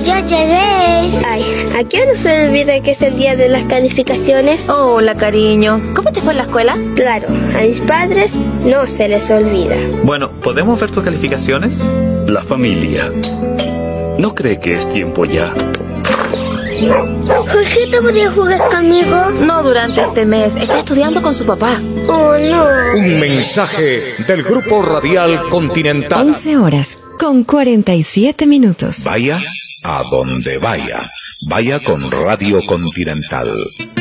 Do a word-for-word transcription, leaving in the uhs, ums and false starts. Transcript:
Ya llegué. Ay, ¿a qué no se le olvida que es el día de las calificaciones? Hola, cariño. ¿Cómo te fue en la escuela? Claro, a mis padres no se les olvida. Bueno, ¿podemos ver tus calificaciones? La familia. ¿No cree que es tiempo ya? Jorgito, ¿podría jugar conmigo? No durante este mes. Está estudiando con su papá. Oh, no. Un mensaje del Grupo Radial Continental. once horas con cuarenta y siete minutos. Vaya a donde vaya. Vaya con Radio Continental.